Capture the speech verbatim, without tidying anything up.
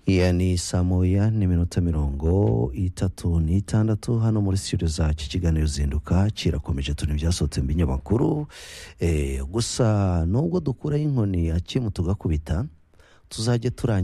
iya ni saa moya n'iminota mirongo itatu n'itandatu hano muri studio zacu. Ikiganiro zinduka kirakomeje, turi byasohotse mu binyamakuru. Eh, gusa nubwo dukuraho inkoni akimu tugakubita, tuzajye turangira